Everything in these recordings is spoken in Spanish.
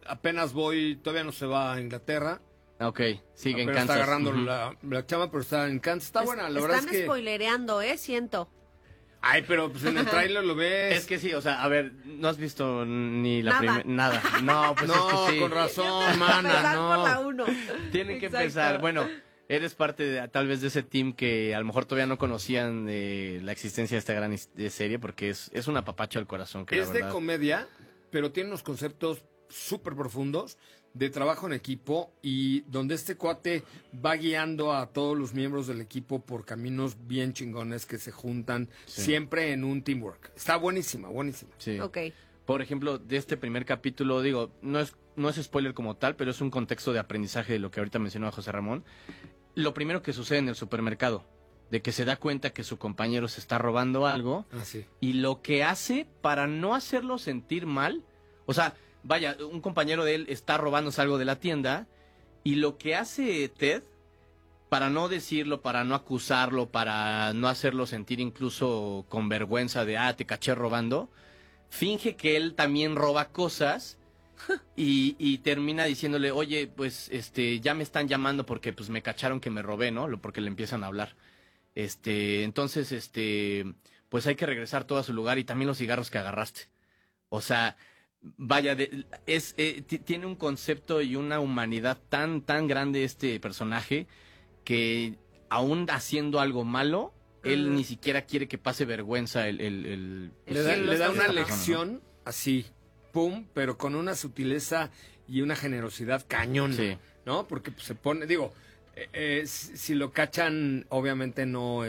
apenas todavía no se va a Inglaterra. Ok, sigue en Apenas Kansas. está agarrando la chama, pero está en Kansas. Está buena, la verdad es que... Están spoilereando, siento. Ay, pero pues en el tráiler lo ves. Es que sí, o sea, a ver, no has visto ni la Nada. primera... Nada. No, pues no, es que sí. con razón, mana, Empezar por la no. 1. Tienen que Exacto. empezar. Bueno, eres parte tal vez de ese team que a lo mejor todavía no conocían la existencia de esta gran serie, porque es un apapacho al corazón. Que Es la de verdad... comedia, pero tiene unos conceptos súper profundos de trabajo en equipo y donde este cuate va guiando a todos los miembros del equipo por caminos bien chingones que se juntan siempre en un teamwork. Está buenísima, buenísima. Sí. Ok. Por ejemplo, de este primer capítulo, digo, no es spoiler como tal, pero es un contexto de aprendizaje de lo que ahorita mencionó a José Ramón. Lo primero que sucede en el supermercado, de que se da cuenta que su compañero se está robando algo, Sí. y lo que hace para no hacerlo sentir mal, o sea, vaya, un compañero de él está robándose algo de la tienda, y lo que hace Ted, para no decirlo, para no acusarlo, para no hacerlo sentir incluso con vergüenza de, te caché robando, finge que él también roba cosas y termina diciéndole, oye, pues ya me están llamando porque pues me cacharon que me robé, ¿no? Porque le empiezan a hablar. Entonces, pues hay que regresar todo a su lugar y también los cigarros que agarraste. O sea, vaya, tiene un concepto y una humanidad tan grande este personaje que aún haciendo algo malo, él ni siquiera quiere que pase vergüenza Le da una lección así, pum, pero con una sutileza y una generosidad cañón, Sí. ¿no? Porque pues, se pone, digo, si lo cachan, obviamente no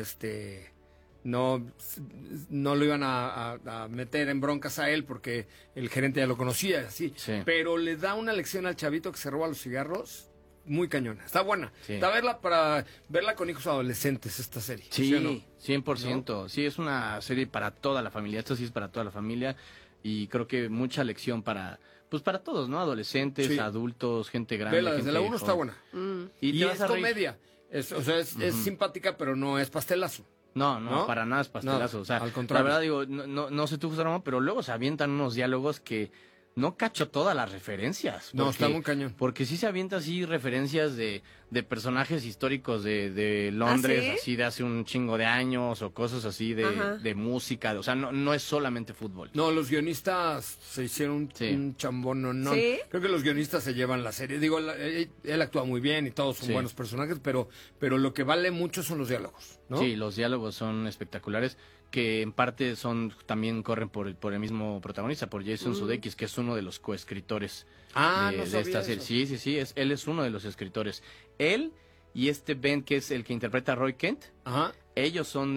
lo iban a meter en broncas a él porque el gerente ya lo conocía, así. Sí. Pero le da una lección al chavito que se roba los cigarros muy cañona. Está buena. Sí. Está para verla con hijos adolescentes esta serie. Sí, o no? 100%. ¿No? Sí, es una serie para toda la familia. Esto sí es para toda la familia y creo que mucha lección para todos, ¿no? Adolescentes, Sí. adultos, gente grande. Vela, desde gente la 1 está joven. buena. Y te es vas a reír. comedia. Es simpática, pero no es pastelazo. No, para nada es pastelazo. No, o sea, al contrario. la verdad digo, no sé tú, José Ramón, pero luego se avientan unos diálogos que no cacho todas las referencias. No, está muy cañón. Porque sí se avienta así referencias de personajes históricos de Londres, ¿Ah, sí? así de hace un chingo de años, o cosas así Ajá. de música. O sea, no es solamente fútbol. No, los guionistas se hicieron Sí. un chambón, no. ¿Sí? Creo que los guionistas se llevan la serie. Digo, él actúa muy bien y todos son Sí. buenos personajes, pero lo que vale mucho son los diálogos, ¿no? Sí, los diálogos son espectaculares, que en parte también corren por el mismo protagonista, por Jason Sudeikis, que es uno de los coescritores No de sabía esta serie. eso. Sí, él es uno de los escritores. Él y Ben, que es el que interpreta a Roy Kent, Ajá. ellos son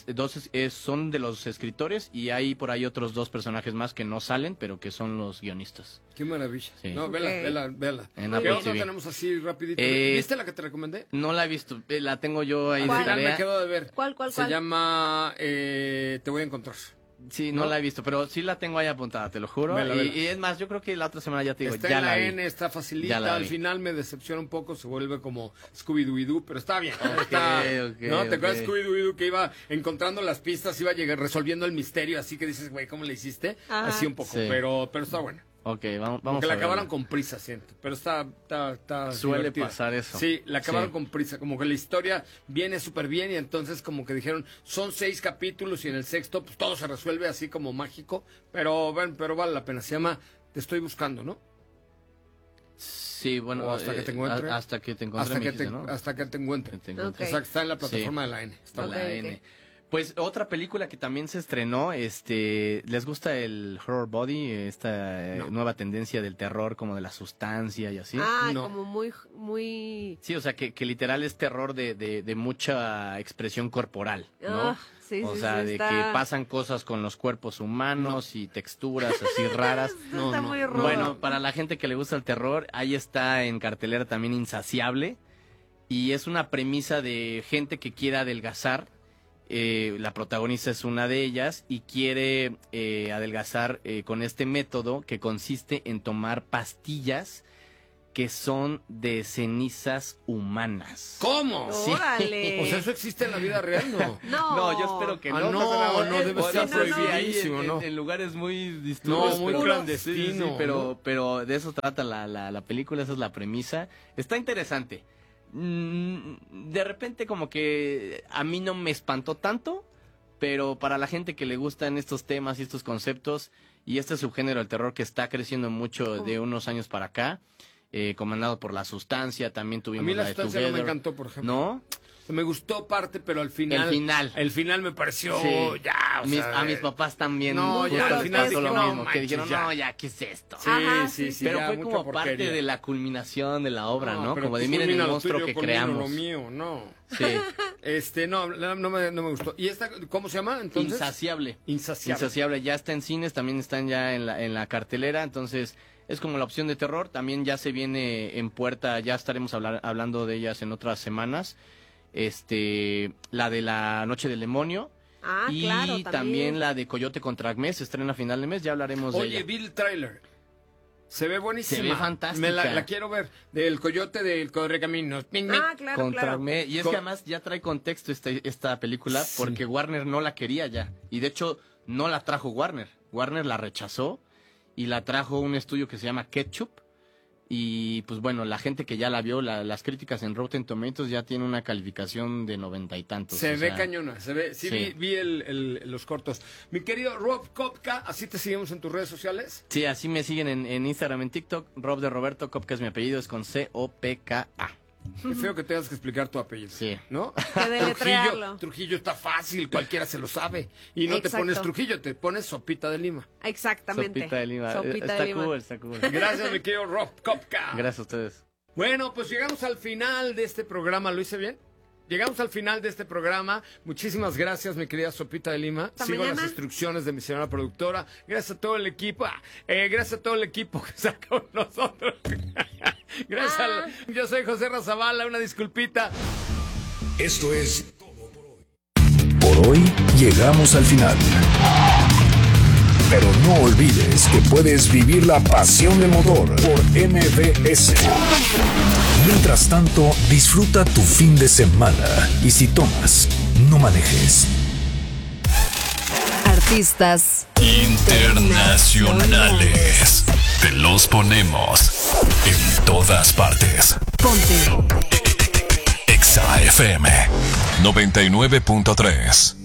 son de los escritores, y hay por ahí otros dos personajes más que no salen, pero que son los guionistas. Qué maravilla. Sí. No, Ok. vela. En ¿Qué Apple otra TV. tenemos así rapidito? Eh, ¿Viste la que te recomendé? No la he visto, la tengo yo ahí Al de final tarea. me quedo de ver. ¿Cuál? Se llama Te voy a encontrar. Sí, no ¿no? la he visto, pero sí la tengo ahí apuntada, te lo juro. Vela. Y es más, yo creo que la otra semana ya te digo, Está ya en la la vi. N, está Ya facilita. la Al vi. final me decepciona un poco, se vuelve como Scooby-Doo, pero está bien. Ok, ¿No? ¿Te acuerdas de ok. Scooby-Doo que iba encontrando las pistas, iba resolviendo el misterio, así que dices, güey, ¿cómo le hiciste? Ajá. Así un poco, Sí. pero está buena. Ok, vamos Porque la a acabaron verla. con prisa, siento. Pero está Suele divertida. pasar eso. Sí, la acabaron Sí. con prisa. Como que la historia viene súper bien y entonces como que dijeron, son 6 capítulos y en el sexto pues todo se resuelve así como mágico. Pero vale la pena. Se llama Te estoy buscando, ¿no? Sí, bueno, O hasta que te encuentre. hasta que te encuentre, Hasta me que dijiste, te, ¿no? hasta que te encuentre. Que te encuentre. Ok. Exacto, está en la plataforma de la N. Está Está Ok, la ok. N. Pues otra película que también se estrenó, ¿les gusta el horror body? Esta No. nueva tendencia del terror, como de la sustancia y así. No. Como muy... Sí, o sea, que literal es terror de mucha expresión corporal, ¿no? Ah, sí, o sí, sea, sí, de está- que pasan cosas con los cuerpos humanos y texturas así raras. Esto está muy rudo. Bueno, para la gente que le gusta el terror, ahí está en cartelera también Insaciable. Y es una premisa de gente que quiere adelgazar. La protagonista es una de ellas y quiere adelgazar con este método que consiste en tomar pastillas que son de cenizas humanas. ¿Cómo? ¡Órale! O sea, ¿eso existe en la vida real? No. No, yo espero que Ah, no. no, debe Bueno, estar sí, prohibidísimo, ahí ¿no? en lugares muy disturbios. No, muy pero- clandestino, sí, pero de eso trata la película, esa es la premisa. Está interesante. De repente como que a mí no me espantó tanto, pero para la gente que le gustan estos temas y estos conceptos y este subgénero del terror que está creciendo mucho de unos años para acá, comandado por La Sustancia, también A tuvimos mí la de sustancia no me Together. encantó, por ejemplo. ¿No? Me gustó parte, pero al final... El final. me pareció Sí. ya, o sea... A mis papás también No, ya, justo al les final pasó lo dijo, no mismo, que manches, dijeron, ya. no, ya, ¿qué es esto? Sí, Ajá, sí, sí. pero Pero fue mucha como porquería. parte de la culminación de la obra, ¿no? pero Como de tú miren culmina el lo monstruo tuyo, que culmino creamos. lo mío, no. Sí. No me gustó. ¿Y esta, cómo se llama, entonces? Insaciable. Insaciable. Insaciable. Ya está en cines, también están ya en la cartelera, entonces es como la opción de terror. También ya se viene en puerta, ya estaremos hablando de ellas en otras semanas. La de La Noche del Demonio. Ah, y claro, también la de Coyote contra Acme, se estrena a final de mes, ya hablaremos de Oye, ella. vi el tráiler. Se ve buenísima. Se ve fantástica. La quiero ver. Del Coyote del Correcaminos. Ah, claro, Contra claro. Acme. Y es que además ya trae contexto esta película Sí. porque Warner no la quería ya. Y de hecho no la trajo Warner. Warner la rechazó y la trajo un estudio que se llama Ketchup. Y pues bueno, la gente que ya la vio, las críticas en Rotten Tomatoes ya tiene una calificación de 90 y tantos. Se o ve sea, cañona, se ve, sí. Sí. Vi los cortos. Mi querido Rob Kopka, ¿así te seguimos en tus redes sociales? Sí, así me siguen en Instagram, en TikTok. Rob de Roberto, Kopka es mi apellido, es con C-O-P-K-A. Qué feo que tengas que explicar tu apellido. Sí. ¿No? Que deletrearlo. Trujillo está fácil, cualquiera se lo sabe. Y no te Exacto. pones Trujillo, te pones Sopita de Lima. Exactamente. Sopita de Lima. Sopita Está de Lima. cool, está cool. Gracias, mi querido Rob Kopka. Gracias a ustedes. Bueno, pues llegamos al final de este programa. ¿Lo hice bien? Llegamos al final de este programa. Muchísimas gracias, mi querida Sopita de Lima. Hasta Sigo mañana. las instrucciones de mi señora productora. Gracias a todo el equipo. Gracias a todo el equipo que está con nosotros. Gracias. Yo soy José Razabala. Una disculpita. Esto es todo por hoy. Por hoy llegamos al final. Pero no olvides que puedes vivir la pasión del motor por MBS. Mientras tanto, disfruta tu fin de semana y si tomas, no manejes. Artistas Internacionales. Te los ponemos en todas partes. Ponte. Exa FM 99.3.